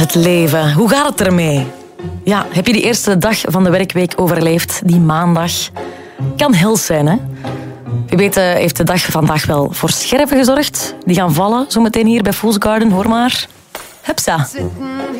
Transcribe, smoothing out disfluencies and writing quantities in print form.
Het leven, hoe gaat het ermee? Ja, heb je die eerste dag van de werkweek overleefd? Die maandag? Kan hels zijn, hè? Wie weet heeft de dag vandaag wel voor scherven gezorgd. Die gaan vallen, zometeen hier bij Fool's Garden, hoor maar. Hupsa.